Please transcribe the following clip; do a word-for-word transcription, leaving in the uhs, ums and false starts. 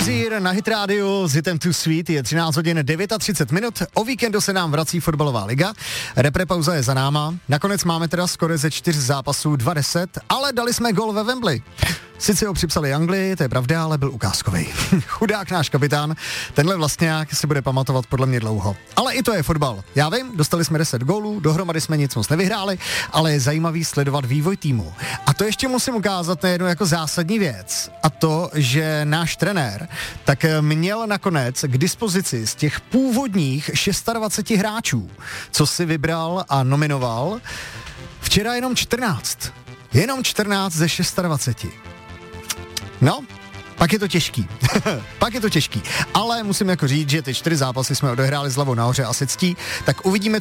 Hozier na Hit Radio s hitem Too Sweet, je třináct hodin třicet devět minut, o víkendu se nám vrací fotbalová liga, repre pauza je za náma, nakonec máme teda skoro ze čtyř zápasů dva deset, ale dali jsme gol ve Wembley. Sice ho připsali Anglii, to je pravda, ale byl ukázkovej. Chudák náš kapitán, tenhle vlastňák si bude pamatovat podle mě dlouho. Ale i to je fotbal. Já vím, dostali jsme deset gólů, dohromady jsme nic moc nevyhráli, ale je zajímavý sledovat vývoj týmu. A to ještě musím ukázat na jednu jako zásadní věc. A to, že náš trenér tak měl nakonec k dispozici z těch původních dvacet šest hráčů, co si vybral a nominoval, včera jenom čtrnáct. Jenom čtrnáct ze dvacet šest. No, pak je to těžký. pak je to těžký. Ale musím jako říct, že ty čtyři zápasy jsme odehráli s hlavou nahoře asi ctí, tak uvidíme,